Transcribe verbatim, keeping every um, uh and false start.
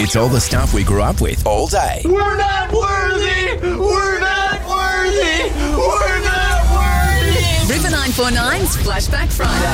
It's all the stuff we grew up with all day. We're not worthy! We're not worthy! We're not worthy! River nine four nine's Flashback Friday.